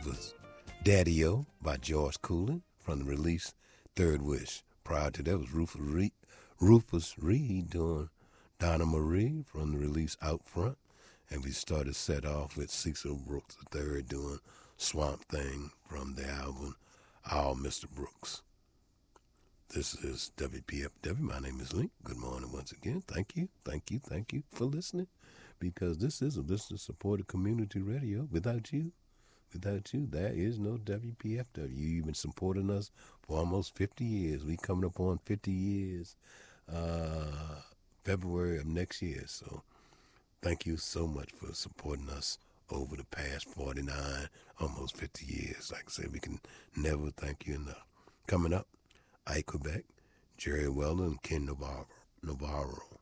was Daddy-O by George Coolin from the release Third Wish. Prior to that was Rufus Reed doing Donna Marie from the release Out Front. And we started set off with Cecil Brooks III doing Swamp Thing from the album All Mr. Brooks. This is WPFW. My name is Link. Good morning once again. Thank you for listening, because this is a listener-supported community radio. Without you, there is no WPFW. You've been supporting us for almost 50 years. We coming up on 50 years February of next year. So thank you so much for supporting us over the past 49, almost 50 years. Like I said, we can never thank you enough. Coming up, Ike Quebec, Jerry Weldon, and Ken Navarro.